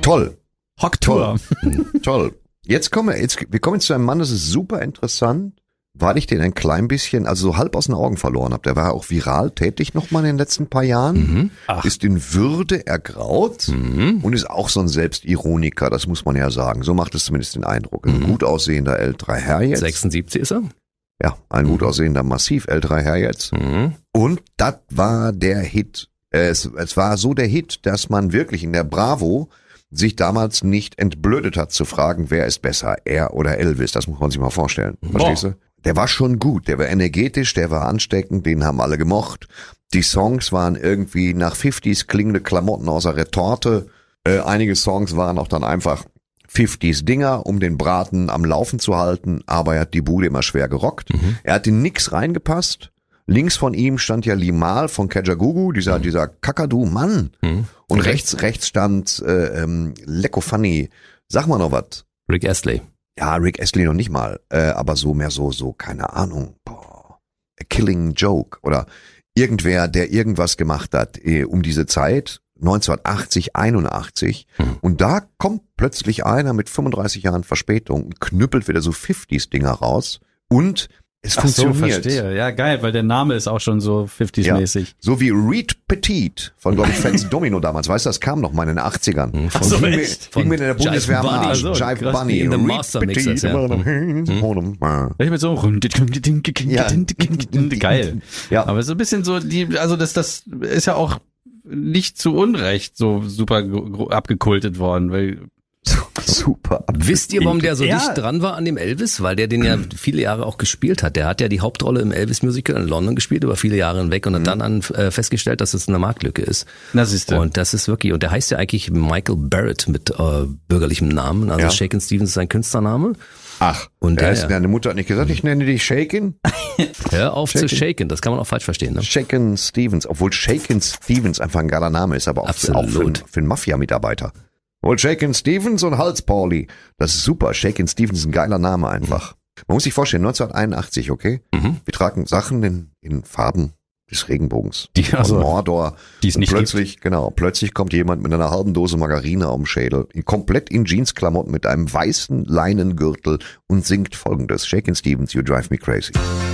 Toll. Hocktour. Toll. Wir kommen jetzt zu einem Mann, das ist super interessant, weil ich den ein klein bisschen, also so halb aus den Augen verloren habe. Der war auch viral tätig nochmal in den letzten paar Jahren, ist in Würde ergraut und ist auch so ein Selbstironiker, das muss man ja sagen. So macht es zumindest den Eindruck. Ein gut aussehender älterer Herr jetzt. 76 ist er? Ja, ein gut aussehender, massiv älterer Herr jetzt. Und das war der Hit. Es war so der Hit, dass man wirklich in der Bravo sich damals nicht entblödet hat zu fragen, wer ist besser, er oder Elvis. Das muss man sich mal vorstellen. Verstehst du? Der war schon gut, der war energetisch, der war ansteckend, den haben alle gemocht. Die Songs waren irgendwie nach 50s klingende Klamotten aus der Retorte. Einige Songs waren auch dann einfach 50s Dinger, um den Braten am Laufen zu halten, aber er hat die Bude immer schwer gerockt. Er hat in nix reingepasst. Links von ihm stand ja Limahl von Kajagoogoo, dieser Kakadu, Mann. Und rechts stand Lecko Funny. Sag mal noch was. Rick Astley. Ja, Rick Astley noch nicht mal, aber so mehr so, keine Ahnung. A Killing Joke oder irgendwer, der irgendwas gemacht hat um diese Zeit, 1980, 81. Und da kommt plötzlich einer mit 35 Jahren Verspätung und knüppelt wieder so 50s-Dinger raus und es funktioniert. Verstehe. Ja, geil, weil der Name ist auch schon so 50s-mäßig. Ja, so wie Reed Petit von, glaube ich, Fats Domino damals. Weißt du, das kam noch mal in den 80ern. Ach so, echt? Ging mir in der Bundeswehr am Arsch. Also, Jive Bunny. In the Master Mixers, ja. Ich mit so geil. Ja. Aber so ein bisschen so also das ist ja auch nicht zu Unrecht so super abgekultet worden, weil super. Wisst ihr, warum der so Ja. dicht dran war an dem Elvis? Weil der den ja viele Jahre auch gespielt hat. Der hat ja die Hauptrolle im Elvis-Musical in London gespielt, über viele Jahre hinweg und hat dann festgestellt, dass es eine Marktlücke ist. Na, siehste. Und das ist wirklich, und der heißt ja eigentlich Michael Barrett mit bürgerlichem Namen. Also Ja. Shakin' Stevens ist sein Künstlername. Ach, Und deine Mutter hat nicht gesagt, ich nenne dich Shakin? Hör auf zu shaken, das kann man auch falsch verstehen. Ne? Shakin Stevens, obwohl Shakin Stevens einfach ein geiler Name ist, aber auch für einen Mafia-Mitarbeiter. Und Shakin Stevens und Hals Pauli. Das ist super. Shakin Stevens ist ein geiler Name einfach. Man muss sich vorstellen, 1981, okay? Wir tragen Sachen in Farben des Regenbogens. Aus Mordor. Die es nicht Plötzlich kommt jemand mit einer halben Dose Margarine auf dem Schädel, komplett in Jeansklamotten mit einem weißen Leinengürtel und singt folgendes. Shakin Stevens, You Drive Me Crazy.